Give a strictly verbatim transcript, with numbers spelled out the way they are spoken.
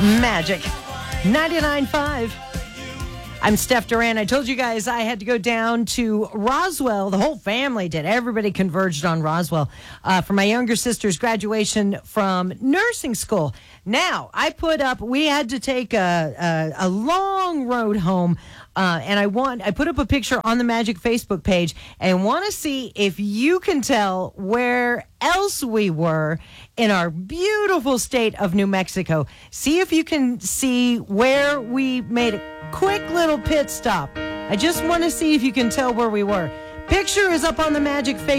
Magic ninety-nine point five. I'm Steph Duran. I told you guys I had to go down to Roswell. The whole family did. Everybody converged on Roswell uh, for my younger sister's graduation from nursing school. Now, I put up, we had to take a, a, a long road home. Uh, and I want I put up a picture on the Magic Facebook page and want to see if you can tell where else we were in our beautiful state of New Mexico. See if you can see where we made a quick little pit stop. I just want to see if you can tell where we were. Picture is up on the Magic Facebook.